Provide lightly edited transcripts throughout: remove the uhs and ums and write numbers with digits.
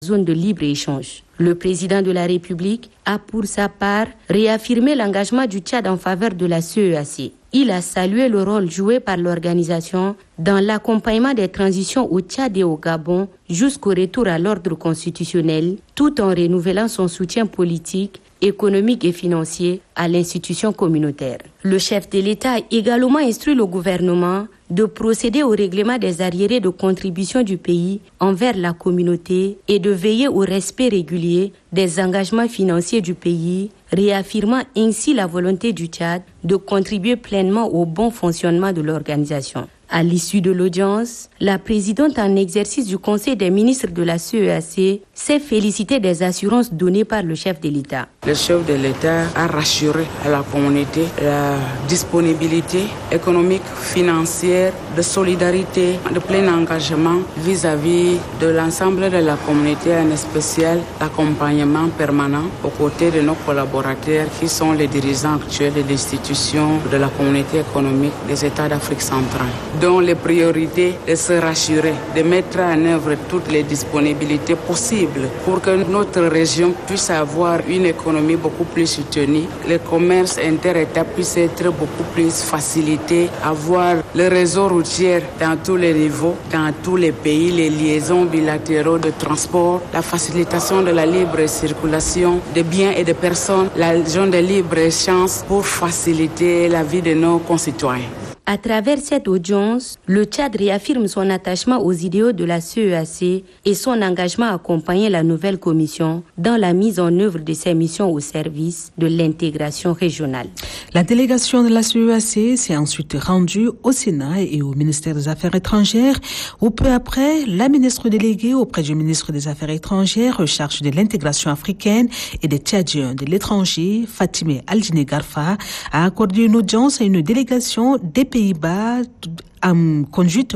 zone de libre-échange. Le président de la République a pour sa part réaffirmé l'engagement du Tchad en faveur de la CEEAC. Il a salué le rôle joué par l'organisation dans l'accompagnement des transitions au Tchad et au Gabon jusqu'au retour à l'ordre constitutionnel, tout en renouvelant son soutien politique, économique et financier à l'institution communautaire. Le chef de l'État a également instruit le gouvernement de procéder au règlement des arriérés de contribution du pays envers la communauté et de veiller au respect régulier des engagements financiers du pays, réaffirmant ainsi la volonté du Tchad de contribuer pleinement au bon fonctionnement de l'organisation. À l'issue de l'audience, la présidente en exercice du Conseil des ministres de la CEEAC s'est félicitée des assurances données par le chef de l'État. Le chef de l'État a rassuré à la communauté la disponibilité économique, financière, de solidarité, de plein engagement vis-à-vis de l'ensemble de la communauté, en spécial l'accompagnement permanent aux côtés de nos collaborateurs qui sont les dirigeants actuels de l'institution de la communauté économique des États d'Afrique centrale, dont les priorités est de se rassurer, de mettre en œuvre toutes les disponibilités possibles pour que notre région puisse avoir une économie beaucoup plus soutenue, le commerce inter-État puisse être beaucoup plus facilité, avoir le réseau routier dans tous les niveaux, dans tous les pays, les liaisons bilatéraux de transport, la facilitation de la libre circulation de biens et de personnes, la zone de libre-échange pour faciliter la vie de nos concitoyens. À travers cette audience, le Tchad réaffirme son attachement aux idéaux de la CEEAC et son engagement à accompagner la nouvelle commission dans la mise en œuvre de ses missions au service de l'intégration régionale. La délégation de la CEEAC s'est ensuite rendue au Sénat et au ministère des Affaires étrangères, où peu après, la ministre déléguée auprès du ministre des Affaires étrangères, chargée de l'intégration africaine et des Tchadiens de l'étranger, Fatimé Aldine Garfa, a accordé une audience à une délégation des Pays-Bas conduite,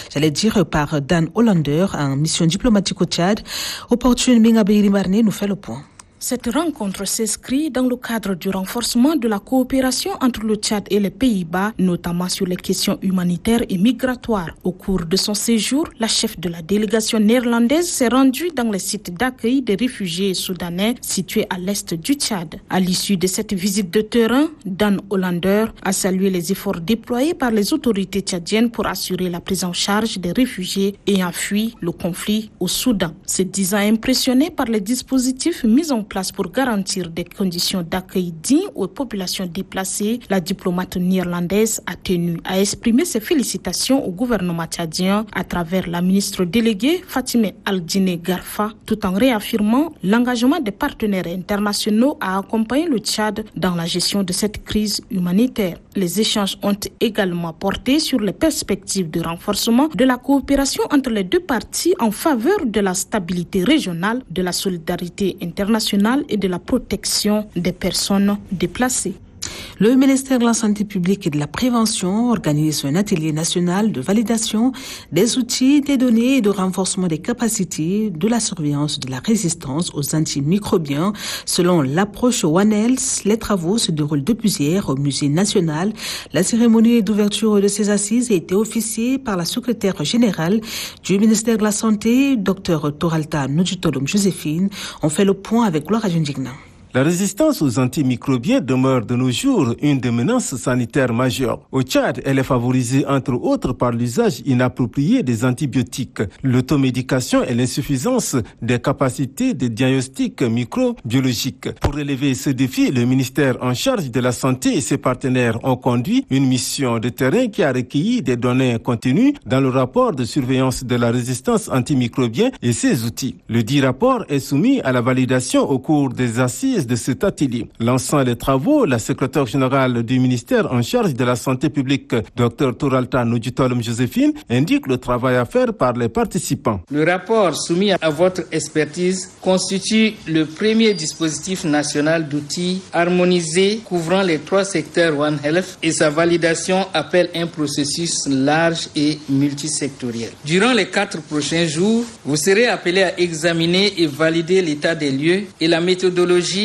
par Dan Hollander en mission diplomatique au Tchad. Opportune Mingabeiri Marne nous fait le point. Cette rencontre s'inscrit dans le cadre du renforcement de la coopération entre le Tchad et les Pays-Bas, notamment sur les questions humanitaires et migratoires. Au cours de son séjour, la chef de la délégation néerlandaise s'est rendue dans les sites d'accueil des réfugiés soudanais situés à l'est du Tchad. À l'issue de cette visite de terrain, Dan Hollander a salué les efforts déployés par les autorités tchadiennes pour assurer la prise en charge des réfugiés ayant fui le conflit au Soudan. Se disant impressionné par les dispositifs mis en place pour garantir des conditions d'accueil dignes aux populations déplacées, la diplomate néerlandaise a tenu à exprimer ses félicitations au gouvernement tchadien à travers la ministre déléguée Fatimé Aldine Garfa, tout en réaffirmant l'engagement des partenaires internationaux à accompagner le Tchad dans la gestion de cette crise humanitaire. Les échanges ont également porté sur les perspectives de renforcement de la coopération entre les deux parties en faveur de la stabilité régionale, de la solidarité internationale et de la protection des personnes déplacées. Le ministère de la Santé publique et de la Prévention organise un atelier national de validation des outils, des données et de renforcement des capacités de la surveillance de la résistance aux antimicrobiens. Selon l'approche One Health, les travaux se déroulent depuis hier au Musée national. La cérémonie d'ouverture de ces assises a été officiée par la secrétaire générale du ministère de la Santé, Dr Toralta Nodjitolom Joséphine. On fait le point avec Gloire Adjundigna. La résistance aux antimicrobiens demeure de nos jours une des menaces sanitaires majeures. Au Tchad, elle est favorisée entre autres par l'usage inapproprié des antibiotiques, l'automédication et l'insuffisance des capacités de diagnostic microbiologique. Pour relever ce défi, le ministère en charge de la santé et ses partenaires ont conduit une mission de terrain qui a recueilli des données contenues dans le rapport de surveillance de la résistance antimicrobienne et ses outils. Le dit rapport est soumis à la validation au cours des assises de cet atelier. Lançant les travaux, la secrétaire générale du ministère en charge de la santé publique, Dr Toralta Nodjitolom Joséphine, indique le travail à faire par les participants. Le rapport soumis à votre expertise constitue le premier dispositif national d'outils harmonisés couvrant les 3 secteurs One Health et sa validation appelle un processus large et multisectoriel. Durant les 4 prochains jours, vous serez appelés à examiner et valider l'état des lieux et la méthodologie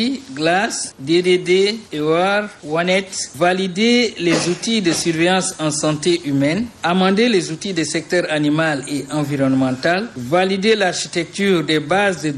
PAPI, GLAS, DDD, EOR, OneNet, valider les outils de surveillance en santé humaine, amender les outils des secteurs animal et environnemental, valider l'architecture des bases de